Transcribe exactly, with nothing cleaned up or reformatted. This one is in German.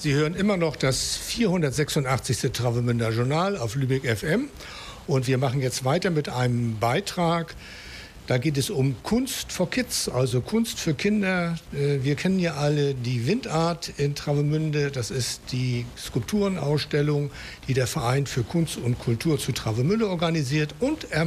Sie hören immer noch das vierhundertsechsundachtzigste Travemünder Journal auf Lübeck F M. Und wir machen jetzt weiter mit einem Beitrag. Da geht es um Kunst for Kids, also Kunst für Kinder. Wir kennen ja alle die Windart in Travemünde. Das ist die Skulpturenausstellung, die der Verein für Kunst und Kultur zu Travemünde organisiert. Und er